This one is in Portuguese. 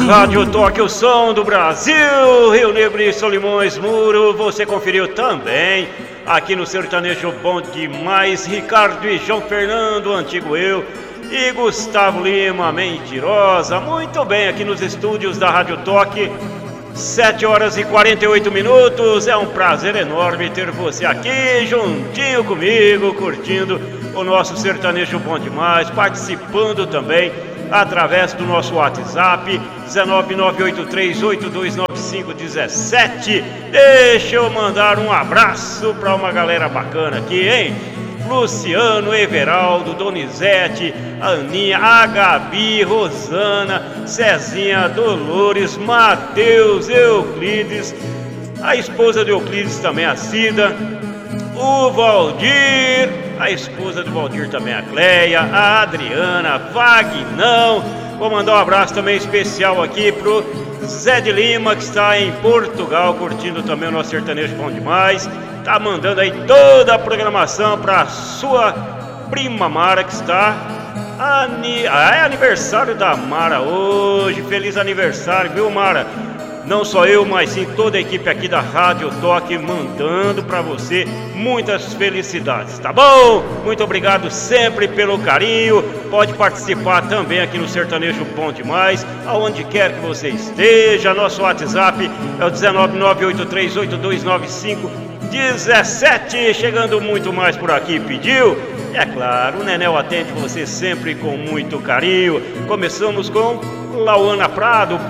Rádio Toque, o som do Brasil, Rio Negro e Solimões Muro, você conferiu também aqui no Sertanejo Bom Demais, Ricardo e João Fernando, antigo eu, e Gustavo Lima, Mentirosa, muito bem, aqui nos estúdios da Rádio Toque, 7 horas e 48 minutos, é um prazer enorme ter você aqui, juntinho comigo, curtindo o nosso Sertanejo Bom Demais, participando também através do nosso WhatsApp 19983829517. Deixa eu mandar um abraço para uma galera bacana aqui, hein? Luciano, Everaldo, Donizete, Aninha, a Gabi, Rosana, Cezinha, Dolores, Matheus, Euclides, a esposa de Euclides também, a Cida, o Valdir, a esposa do Valdir também, a Cleia, a Adriana, Vagnão. Vou mandar um abraço também especial aqui pro Zé de Lima, que está em Portugal, curtindo também o nosso Sertanejo Bom Demais. Tá mandando aí toda a programação pra sua prima Mara, que está... é aniversário da Mara hoje. Feliz aniversário, viu, Mara? Não só eu, mas sim toda a equipe aqui da Rádio Toque mandando pra você muitas felicidades, tá bom? Muito obrigado sempre pelo carinho. Pode participar também aqui no Sertanejo Bom Demais, aonde quer que você esteja. Nosso WhatsApp é o 19983829517. Chegando muito mais por aqui, pediu? É claro, o Nenel atende você sempre com muito carinho. Começamos com Lauana Prado,